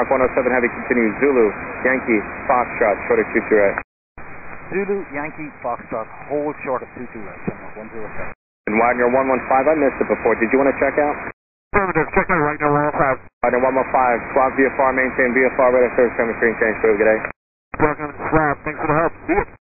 Mark 107 Heavy continues. Zulu, Yankee, Foxtrot, short of 22 right. Zulu, Yankee, Foxtrot, hold short of 22 right, Denmark 107. And Wagner 115, I missed it before. Did you want to check out? Affirmative, check out right now, 105. Wagner 115, swap VFR, maintain VFR, radar service coming free and change. Good day. Welcome, swap, thanks for the help.